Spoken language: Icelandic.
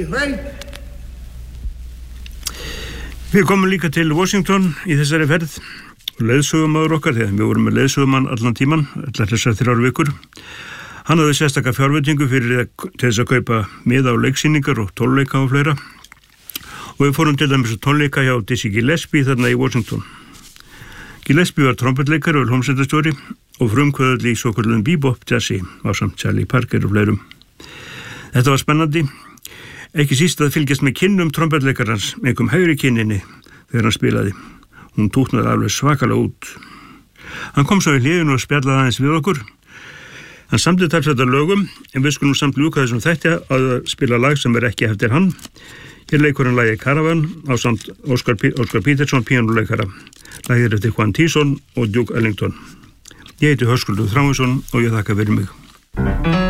ekki hrædd. Við komum líka til Washington í þessari ferð og leiðsögumaður okkar, þegar við vorum með leiðsögumann allan tíman, allar þessar 3 vikur. Hann hafði sérstaka fjárveitingu til þess að kaupa miða á leiksýningar og tónleika og fleira. Og við fórum til dæmis tónleika hjá Dizzy Gillespie þarna í Washington. Gillespie var trompetleikari og hljómsveitarstjóri og frumkvöðull í svokölluðum bebop jazzi ásamt Charlie Parker og fleirum. Þetta var spennandi. Ekki síst að fylgjast með kinnum trompetleikarans, einhverjum hægri kinninni þegar hann spilaði. Hún tútnaði alveg svakalega út. Hann kom svo í hliðinu og spjallaði aðeins við okkur. Hann samdi talsverða lögum, en við skulum samt ljúka þessum þætti að spila lag sem ekki eftir hann. Hér leikur hann lagið Caravan ásamt Oscar Peterson, píanóleikara. Lagið eftir Juan Tíson og Duke Ellington. Ég heiti Höskuldur Þráinsson og ég þakka fyrir mig.